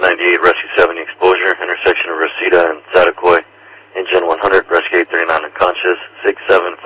98, Rescue 70 exposure, intersection of Reseda and Satakoy, engine 100, rescue 839 unconscious, 67